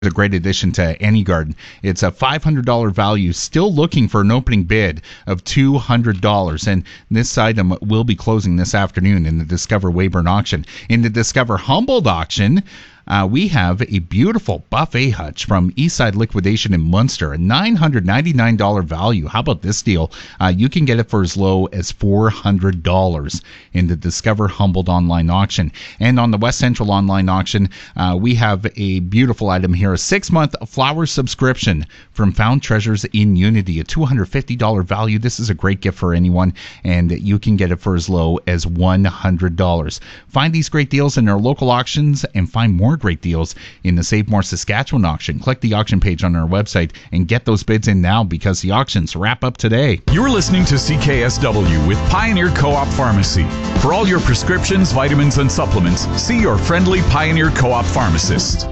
a great addition to any garden. It's a $500 value, still looking for an opening bid of $200. And this item will be closing this afternoon in the Discover Weyburn auction. In the Discover Humboldt auction, we have a beautiful buffet hutch from Eastside Liquidation in Munster, a $999 value. How about this deal? You can get it for as low as $400 in the Discover Humboldt online auction. And on the West Central online auction, we have a beautiful item here, a 6-month flower subscription from Found Treasures in Unity, a $250 value. This is a great gift for anyone, and you can get it for as low as $100. Find these great deals in our local auctions and find more great deals in the Save More Saskatchewan auction. Click the auction page on our website and get those bids in now because the auctions wrap up today. You're listening to CKSW with Pioneer Co-op Pharmacy. For all your prescriptions, vitamins, and supplements, see your friendly Pioneer Co-op pharmacist.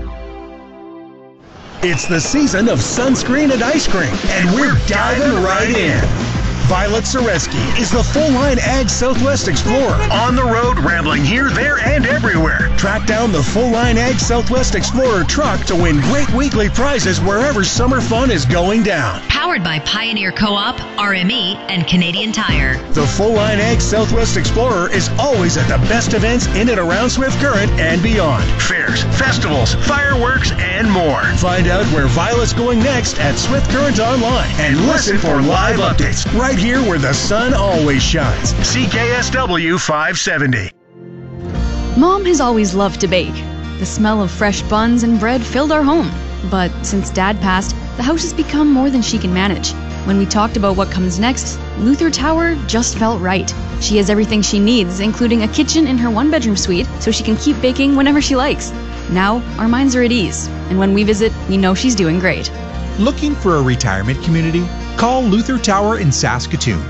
It's the season of sunscreen and ice cream, and we're diving right in. Violet Zareski is the full-line Ag Southwest Explorer. On the road, rambling here, there, and everywhere. Track down the full-line Ag Southwest Explorer truck to win great weekly prizes wherever summer fun is going down. Powered by Pioneer Co-op, RME, and Canadian Tire. The full-line Ag Southwest Explorer is always at the best events in and around Swift Current and beyond. Fairs, festivals, fireworks, and more. Find out where Violet's going next at Swift Current Online and listen for live updates right here where the sun always shines. CKSW 570. Mom has always loved to bake. The smell of fresh buns and bread filled our home. But since Dad passed, the house has become more than she can manage. When we talked about what comes next, Luther Tower just felt right. She has everything she needs, including a kitchen in her one-bedroom suite, so she can keep baking whenever she likes. Now, our minds are at ease, and when we visit, we know she's doing great. Looking for a retirement community? Call Luther Tower in Saskatoon,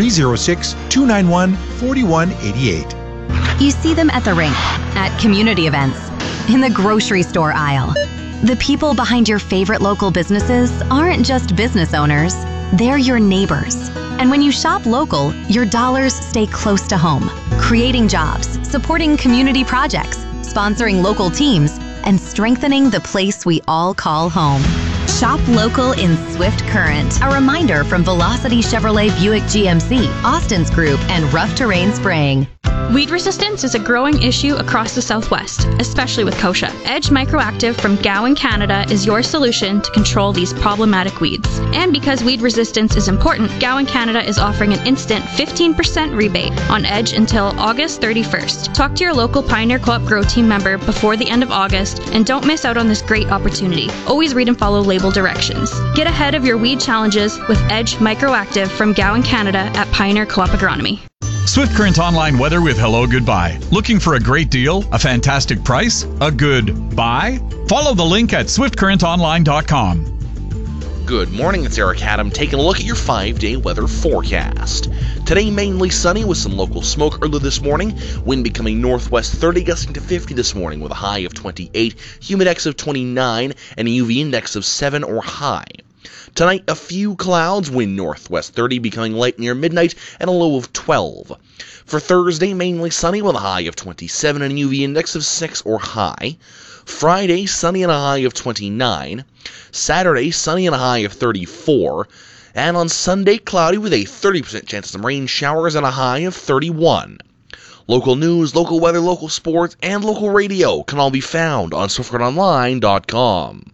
306-291-4188. You see them at the rink, at community events, in the grocery store aisle. The people behind your favorite local businesses aren't just business owners, they're your neighbors. And when you shop local, your dollars stay close to home, creating jobs, supporting community projects, sponsoring local teams, and strengthening the place we all call home. Shop local in Swift Current. A reminder from Velocity Chevrolet Buick GMC, Austin's Group, and Rough Terrain Spraying. Weed resistance is a growing issue across the Southwest, especially with kochia. Edge Microactive from Gowan, Canada is your solution to control these problematic weeds. And because weed resistance is important, Gowan, Canada is offering an instant 15% rebate on Edge until August 31st. Talk to your local Pioneer Co-op Grow Team member before the end of August and don't miss out on this great opportunity. Always read and follow label directions. Get ahead of your weed challenges with Edge Microactive from Gowan, Canada at Pioneer Co-op Agronomy. Swift Current Online weather with Hello Goodbye. Looking for a great deal, a fantastic price, a good buy? Follow the link at swiftcurrentonline.com. Good morning, it's Eric Adam taking a look at your 5-day weather forecast. Today mainly sunny with some local smoke early this morning, wind becoming northwest 30 gusting to 50 this morning with a high of 28, humidex of 29, and a UV index of 7 or high. Tonight, a few clouds, wind northwest 30 becoming light near midnight and a low of 12. For Thursday, mainly sunny with a high of 27 and a UV index of 6 or high. Friday, sunny and a high of 29. Saturday, sunny and a high of 34. And on Sunday, cloudy with a 30% chance of some rain showers and a high of 31. Local news, local weather, local sports, and local radio can all be found on SwiftCurrentOnline.com.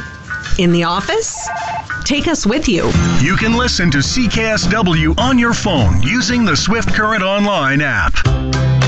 In the office? Take us with you. You can listen to CKSW on your phone using the Swift Current Online app.